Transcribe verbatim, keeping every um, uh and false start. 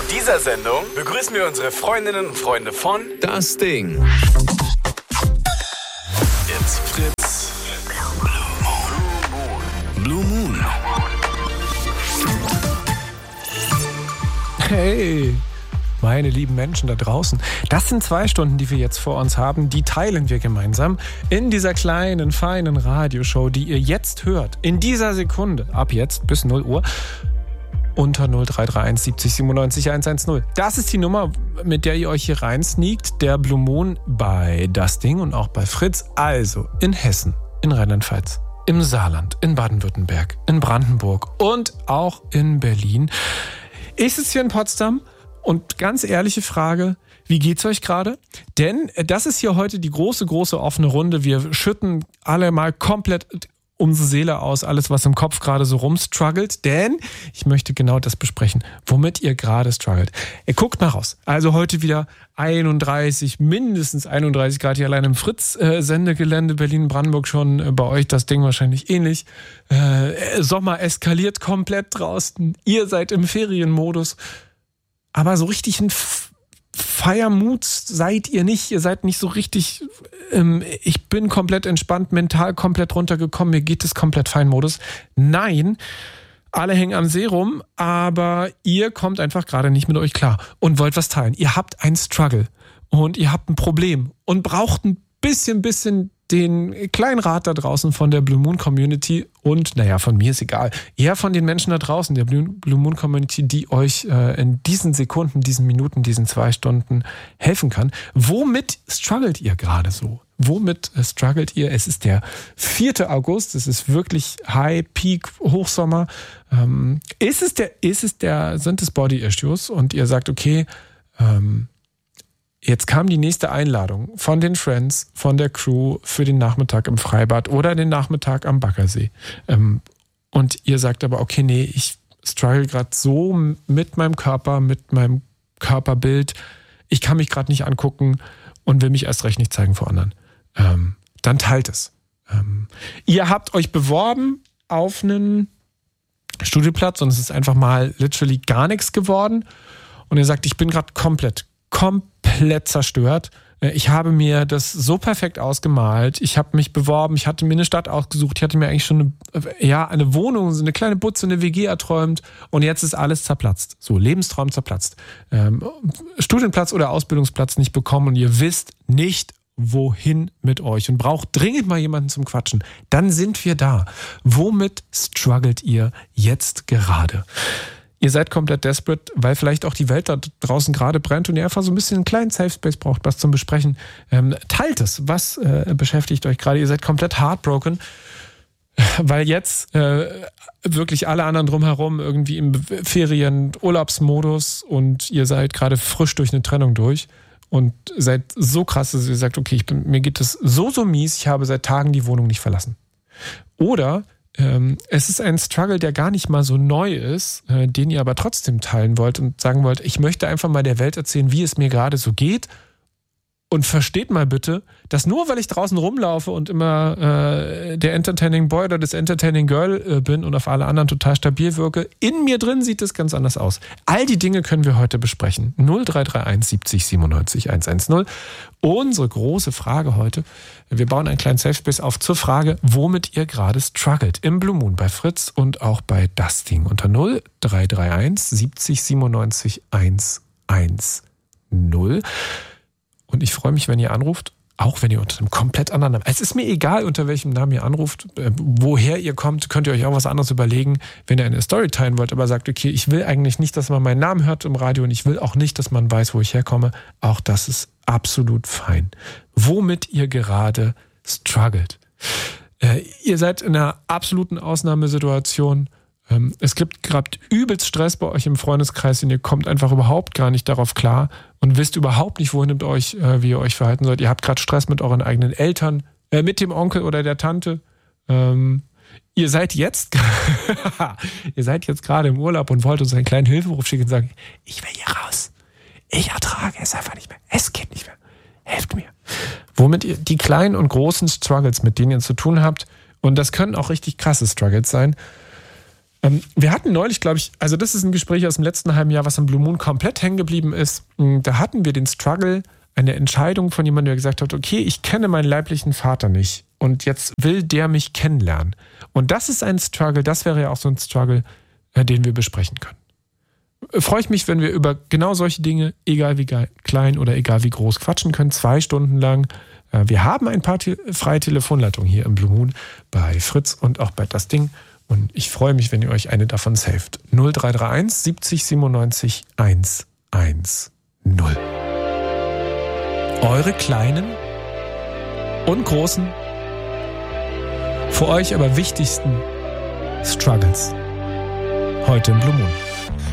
dieser Sendung begrüßen wir unsere Freundinnen und Freunde von Das Ding. It's Fritz. Blue Moon. Hey, meine lieben Menschen da draußen. Das sind zwei Stunden, die wir jetzt vor uns haben. Die teilen wir gemeinsam in dieser kleinen, feinen Radioshow, die ihr jetzt hört. In dieser Sekunde, ab jetzt bis null Uhr. Unter null drei drei eins siebzig siebenundneunzig hundertzehn. Das ist die Nummer, mit der ihr euch hier reinsneakt. Der Blue Moon bei Das Ding und auch bei Fritz. Also in Hessen, in Rheinland-Pfalz, im Saarland, in Baden-Württemberg, in Brandenburg und auch in Berlin. Ich sitze hier in Potsdam und ganz ehrliche Frage, wie geht's euch gerade? Denn das ist hier heute die große, große offene Runde. Wir schütten alle mal komplett unsere Seele aus, alles, was im Kopf gerade so rumstruggelt, denn ich möchte genau das besprechen, womit ihr gerade struggelt. Ihr guckt mal raus. Also heute wieder einunddreißig, mindestens einunddreißig Grad hier allein im Fritz-Sendegelände, Berlin-Brandenburg schon, äh, bei euch das Ding wahrscheinlich ähnlich. Äh, Sommer eskaliert komplett draußen, ihr seid im Ferienmodus, aber so richtig ein F- Feiermut seid ihr nicht, ihr seid nicht so richtig, ähm, ich bin komplett entspannt, mental komplett runtergekommen, mir geht es komplett Feinmodus. Nein, alle hängen am See rum, aber ihr kommt einfach gerade nicht mit euch klar und wollt was teilen. Ihr habt einen Struggle und ihr habt ein Problem und braucht ein bisschen, bisschen den kleinen Rat da draußen von der Blue Moon Community und, naja, von mir ist egal, eher von den Menschen da draußen, der Blue, Blue Moon Community, die euch äh, in diesen Sekunden, diesen Minuten, diesen zwei Stunden helfen kann. Womit struggelt ihr gerade so? Womit äh, struggelt ihr? Es ist der vierte August, es ist wirklich High, Peak, Hochsommer. Ähm, ist es der, ist es der, sind es Body Issues und ihr sagt, okay, ähm, jetzt kam die nächste Einladung von den Friends, von der Crew für den Nachmittag im Freibad oder den Nachmittag am Baggersee. Und ihr sagt aber, okay, nee, ich struggle gerade so mit meinem Körper, mit meinem Körperbild. Ich kann mich gerade nicht angucken und will mich erst recht nicht zeigen vor anderen. Dann teilt es. Ihr habt euch beworben auf einen Studioplatz und es ist einfach mal literally gar nichts geworden. Und ihr sagt, ich bin gerade komplett, komplett zerstört. Ich habe mir das so perfekt ausgemalt. Ich habe mich beworben, ich hatte mir eine Stadt ausgesucht, ich hatte mir eigentlich schon eine, ja, eine Wohnung, so eine kleine Butze, eine W G erträumt und jetzt ist alles zerplatzt. So, Lebenstraum zerplatzt. Ähm, Studienplatz oder Ausbildungsplatz nicht bekommen und ihr wisst nicht, wohin mit euch und braucht dringend mal jemanden zum Quatschen. Dann sind wir da. Womit struggelt ihr jetzt gerade? Ihr seid komplett desperate, weil vielleicht auch die Welt da draußen gerade brennt und ihr einfach so ein bisschen einen kleinen Safe Space braucht, was zum Besprechen. Ähm, teilt es. Was äh, beschäftigt euch gerade? Ihr seid komplett heartbroken, weil jetzt äh, wirklich alle anderen drumherum irgendwie im Ferien-, Urlaubsmodus und ihr seid gerade frisch durch eine Trennung durch und seid so krass, dass ihr sagt, okay, ich bin, mir geht es so, so mies, ich habe seit Tagen die Wohnung nicht verlassen. Oder Ähm, es ist ein Struggle, der gar nicht mal so neu ist, äh, den ihr aber trotzdem teilen wollt und sagen wollt, ich möchte einfach mal der Welt erzählen, wie es mir gerade so geht. Und versteht mal bitte, dass nur weil ich draußen rumlaufe und immer äh, der Entertaining Boy oder das Entertaining Girl äh, bin und auf alle anderen total stabil wirke, in mir drin sieht es ganz anders aus. All die Dinge können wir heute besprechen. null drei drei eins siebzig siebenundneunzig hundertzehn. Unsere große Frage heute, wir bauen einen kleinen Safe Space auf zur Frage, womit ihr gerade struggelt. Im Blue Moon bei Fritz und auch bei Das Ding unter null drei drei eins siebzig siebenundneunzig hundertzehn. Und ich freue mich, wenn ihr anruft, auch wenn ihr unter einem komplett anderen Namen. Es ist mir egal, unter welchem Namen ihr anruft, äh, woher ihr kommt, könnt ihr euch auch was anderes überlegen, wenn ihr eine Story teilen wollt, aber sagt, okay, ich will eigentlich nicht, dass man meinen Namen hört im Radio und ich will auch nicht, dass man weiß, wo ich herkomme. Auch das ist absolut fein. Womit ihr gerade struggelt. Äh, ihr seid in einer absoluten Ausnahmesituation. Ähm, es gibt gerade übelst Stress bei euch im Freundeskreis und ihr kommt einfach überhaupt gar nicht darauf klar und wisst überhaupt nicht, wohin mit euch, äh, wie ihr euch verhalten sollt. Ihr habt gerade Stress mit euren eigenen Eltern, äh, mit dem Onkel oder der Tante. Ähm, ihr seid jetzt, ihr seid jetzt gerade im Urlaub und wollt uns einen kleinen Hilferuf schicken und sagen, ich will hier raus. Ich ertrage es einfach nicht mehr. Es geht nicht mehr. Helft mir. Womit ihr die kleinen und großen Struggles, mit denen ihr zu tun habt, und das können auch richtig krasse Struggles sein, Ähm, wir hatten neulich, glaube ich, also das ist ein Gespräch aus dem letzten halben Jahr, was am Blue Moon komplett hängen geblieben ist. Da hatten wir den Struggle, eine Entscheidung von jemandem, der gesagt hat, okay, ich kenne meinen leiblichen Vater nicht und jetzt will der mich kennenlernen. Und das ist ein Struggle, das wäre ja auch so ein Struggle, äh, den wir besprechen können. Freue ich mich, wenn wir über genau solche Dinge, egal wie klein oder egal wie groß, quatschen können, zwei Stunden lang. Äh, wir haben ein paar te- freie Telefonleitungen hier im Blue Moon bei Fritz und auch bei Das Ding. Und ich freue mich, wenn ihr euch eine davon saved. null drei drei eins siebzig siebenundneunzig hundertzehn. Eure kleinen und großen, für euch aber wichtigsten Struggles. Heute im Blue Moon.